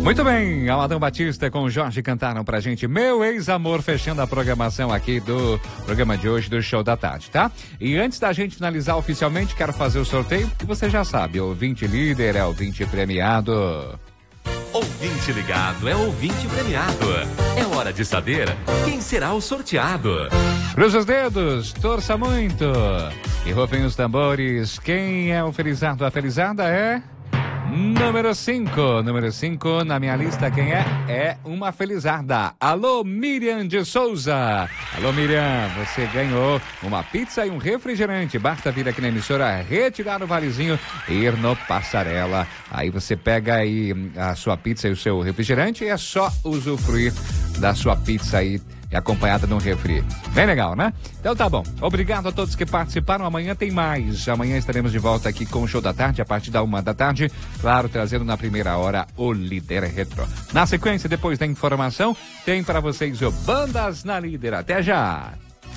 Muito bem, Amadão Batista com o Jorge cantaram pra gente Meu Ex-Amor, fechando a programação aqui do programa de hoje do Show da Tarde, tá? E antes da gente finalizar oficialmente, quero fazer o sorteio, que você já sabe, ouvinte líder é ouvinte premiado. Ouvinte ligado é ouvinte premiado. É hora de saber quem será o sorteado. Cruza os dedos, torça muito e rufem os tambores. Quem é o felizardo? A felizarda é... Número 5 na minha lista, quem é? É uma felizarda. Alô, Miriam de Souza. Alô, Miriam, você ganhou uma pizza e um refrigerante. Basta vir aqui na emissora, retirar o valezinho e ir no Passarela. Aí você pega aí a sua pizza e o seu refrigerante e é só usufruir da sua pizza aí acompanhada de um refri. Bem legal, né? Então tá bom. Obrigado a todos que participaram. Amanhã tem mais. Amanhã estaremos de volta aqui com o Show da Tarde, a partir da 1h da tarde. Claro, trazendo na primeira hora o Líder Retro. Na sequência, depois da informação, tem para vocês o Bandas na Líder. Até já!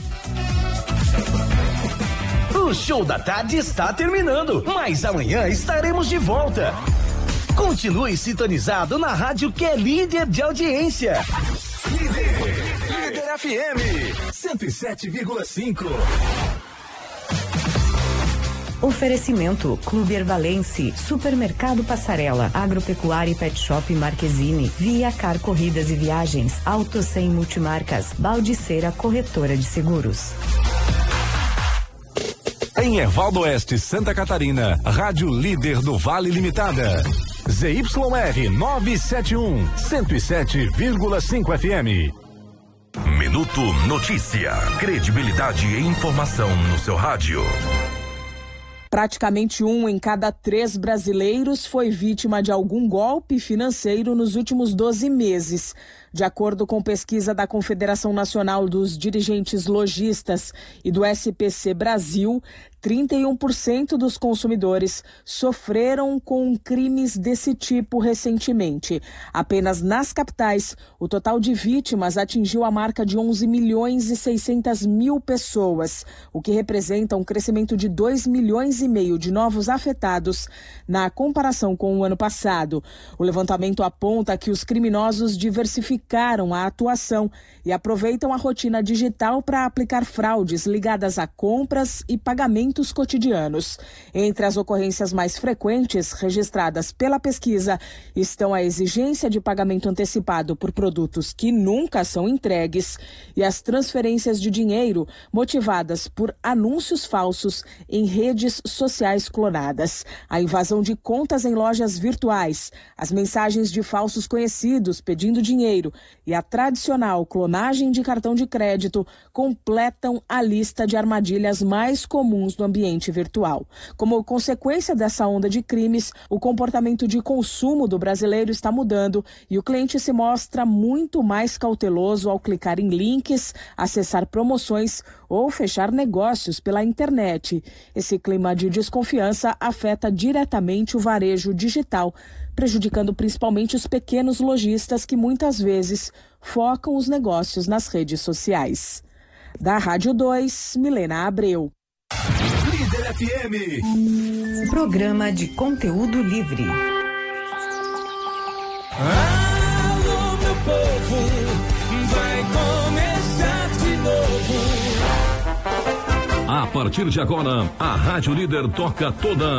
O Show da Tarde está terminando, mas amanhã estaremos de volta. Continue sintonizado na rádio que é líder de audiência. Líder FM 107,5. Oferecimento Clube Ervalense, Supermercado Passarela, Agropecuária e Pet Shop Marquezine, Via Car Corridas e Viagens, Auto Sem Multimarcas, Baldiceira Corretora de Seguros. Em Ervaldo Oeste, Santa Catarina, Rádio Líder do Vale Limitada. ZYR 971, 107,5 FM. Minuto Notícia. Credibilidade e informação no seu rádio. Praticamente 1 em cada 3 brasileiros foi vítima de algum golpe financeiro nos últimos 12 meses. De acordo com pesquisa da Confederação Nacional dos Dirigentes Lojistas e do SPC Brasil, 31% dos consumidores sofreram com crimes desse tipo recentemente. Apenas nas capitais, o total de vítimas atingiu a marca de 11.600.000 pessoas, o que representa um crescimento de 2,5 milhões de novos afetados na comparação com o ano passado. O levantamento aponta que os criminosos diversificaram a atuação e aproveitam a rotina digital para aplicar fraudes ligadas a compras e pagamentos cotidianos. Entre as ocorrências mais frequentes registradas pela pesquisa estão a exigência de pagamento antecipado por produtos que nunca são entregues e as transferências de dinheiro motivadas por anúncios falsos em redes sociais clonadas, a invasão de contas em lojas virtuais, as mensagens de falsos conhecidos pedindo dinheiro e a tradicional clonagem de cartão de crédito completam a lista de armadilhas mais comuns no ambiente virtual. Como consequência dessa onda de crimes, o comportamento de consumo do brasileiro está mudando e o cliente se mostra muito mais cauteloso ao clicar em links, acessar promoções ou fechar negócios pela internet. Esse clima de desconfiança afeta diretamente o varejo digital, prejudicando principalmente os pequenos lojistas que muitas vezes focam os negócios nas redes sociais. Da Rádio 2, Milena Abreu. Líder FM. Programa de conteúdo livre. Alô, meu povo, vai começar de novo. A partir de agora, a Rádio Líder toca toda